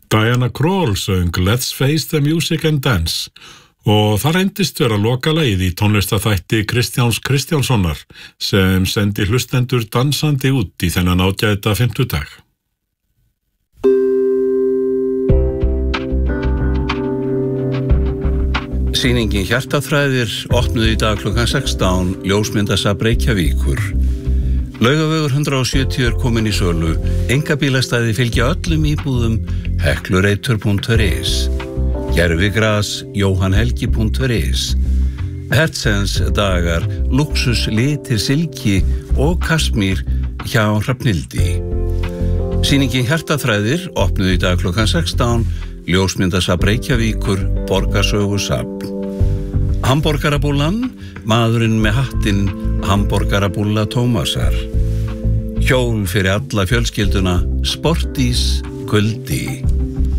Diana Krall söng Let's Face the Music and Dance og það reyndist vera lokalagið í tónlistaþætti Kristjáns Kristjánssonar sem sendi hlustendur dansandi út í þennan ágæta fimmtudag. Sýningin Hjartaþræðir opnuð í dag klukkan 16, ljósmyndasafn Reykjavíkur. Laugavegur 170 komin í sölu, einkabílastæði fylgja öllum íbúðum, heklureitur.is, Gervigras, jóhannhelgi.is, Hertzens dagar, luxus, litir, silki og kasmír hjá Hrafnildi. Sýningin Hjartaþræðir opnuð í dag klukkan 16, ljósmyndasafn Reykjavíkur, borgarsögusafn. Hamborgarabúllan, maðurinn með hattinn, hamborgarabúlla Tómasar. Hjól fyrir alla fjölskylduna, Sportís, kuldi.